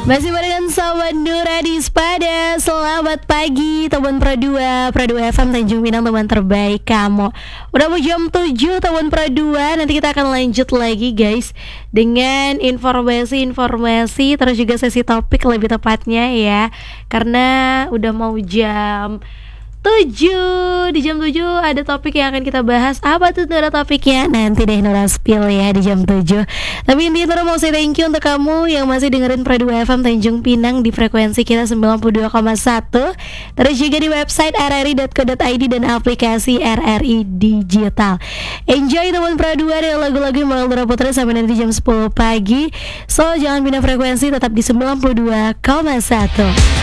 Masih barengan sama Nura di Spada. Selamat pagi teman Pro2 FM Tanjung Pinang, teman terbaik kamu. Udah mau jam 7 teman Pro2. Nanti kita akan lanjut lagi guys dengan informasi terus juga sesi topik lebih tepatnya ya. Karena udah mau jam 7. Di jam 7 ada topik yang akan kita bahas. Apa tuh Nura topiknya? Nanti deh Nura spill ya di jam 7. Tapi intinya Nura mau say thank you untuk kamu yang masih dengerin Pro2 FM Tanjung Pinang di frekuensi kita 92,1. Terus juga di website rri.co.id dan aplikasi RRI Digital. Enjoy teman Pro2 dengan lagu-lagu yang bakal Nura putar sampai nanti jam 10 pagi. So jangan pindah frekuensi, tetap di 92,1.